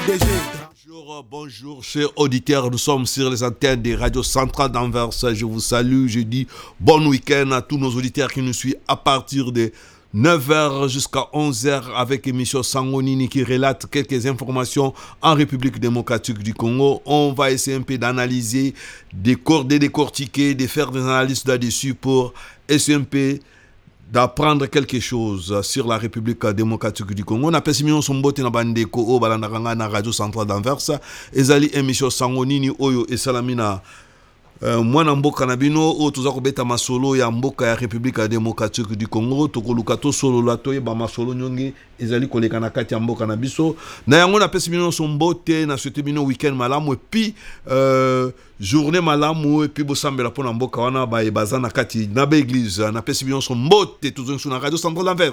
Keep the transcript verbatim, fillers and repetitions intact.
D G. Bonjour, bonjour, chers auditeurs. Nous sommes sur les antennes des radios centrales d'Anvers. Je vous salue. Je dis bon week-end à tous nos auditeurs qui nous suivent à partir de neuf heures jusqu'à onze heures avec émission Sangonini qui relate quelques informations en République démocratique du Congo. On va essayer un peu d'analyser, de décortiquer, de faire des analyses là-dessus pour essayer un peu d'apprendre quelque chose sur la République démocratique du Congo. On appelle Simon Sombote na bandeko o balandakanga na radio centrale d'Anvers. Ezali émission Sangonini oyo esalamina Uh, mwana mboka na bino o toza kobeta masolo ya mboka ya République démocratique du Congo tokoluka to solo la to ba masolo nyongi ezali koleka na kati ya mboka na biso na yango na pesi bino sombote na souhaite bino week-end malamu et puis euh, journée malamu et puis bosambela pona mboka wana ba ebaza na kati na ba église na pesi bino sombote toujours sur la radio centrale d'Anvers.